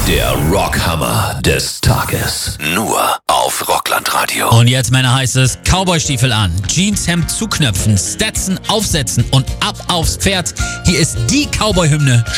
Der Rockhammer des Tages. Nur auf Rocklandradio. Und jetzt, Männer, heißt es Cowboystiefel an, Jeanshemd zuknöpfen, Stetson aufsetzen und ab aufs Pferd. Hier ist die Cowboy-Hymne